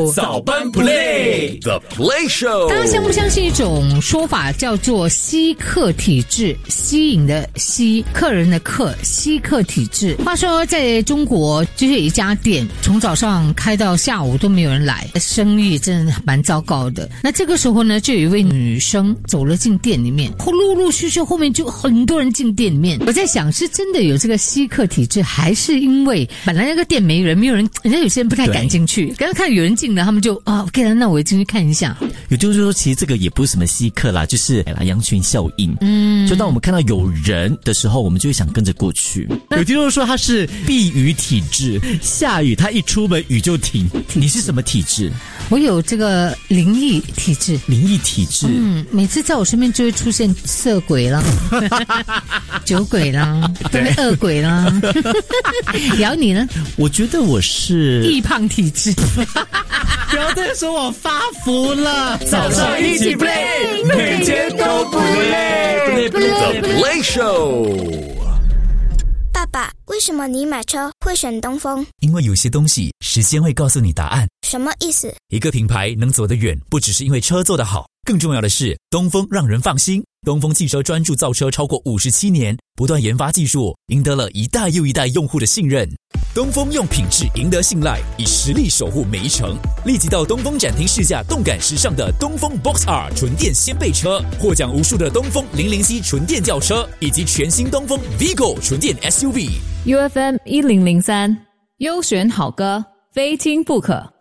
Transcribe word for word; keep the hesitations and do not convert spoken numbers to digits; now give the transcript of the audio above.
入早班 play The Play Show。 大家相不相信一种说法叫做吸客体质？吸引的吸，客人的客，吸客体质。话说在中国就是有一家店从早上开到下午都没有人来，生意真的蛮糟糕的。那这个时候呢，就有一位女生走了进店里面，陆陆续续后面就很多人进店里面。我在想，是真的有这个吸客体质，还是因为本来那个店没人，没有人，人家有些人不太敢进去，刚刚看有人进了，他们就啊 ，OK 了，那我进去看一下。 有就是说，其实这个也不是什么稀客啦，就是羊群效应。嗯，就当我们看到有人的时候，我们就会想跟着过去。有听众说他是避雨体质，下雨他一出门雨就停。你是什么体质？ 我有这个灵异体质。 灵异体质， 嗯，每次在我身边就会出现色鬼啦、酒鬼啦、恶鬼啦。聊你呢？ 我觉得我是易胖体质。 不要再说我发福了。 早上一起 play， 每天都不累。The Play Show。 爸爸，为什么你买车会选东风？ 因为有些东西时间会告诉你答案。 什么意思？ 一个品牌能走得远，不只是因为车做得好，更重要的是东风让人放心。东风汽车专注造车超过五十七年，不断研发技术，赢得了一代又一代用户的信任。东风用品质赢得信赖，以实力守护每一程。立即到东风展厅试驾动感时尚的东风 Box R 纯电掀背车，获奖无数的东风零零 C 纯电轿车，以及全新东风 Vigo 纯电 S U V。 U F M 一零零三，优选好歌，非听不可。